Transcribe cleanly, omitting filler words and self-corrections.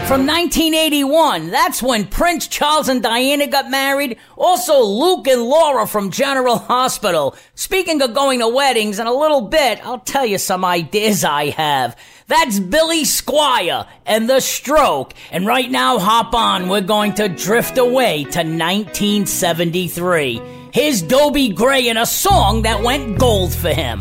From 1981, that's when Prince Charles and Diana got married. Also, Luke and Laura from General Hospital. Speaking of going to weddings, in a little bit, I'll tell you some ideas I have. That's Billy Squier and The Stroke. And right now, hop on, we're going to drift away to 1973. Here's Dobie Gray in a song that went gold for him.